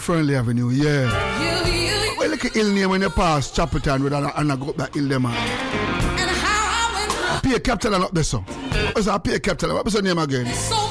Fernley Avenue, yeah. Well, look at ill name when you pass Chapeltown Road and I go up that ill there, man. I pay a capital and up there, so. I pay a capital. What was your name again?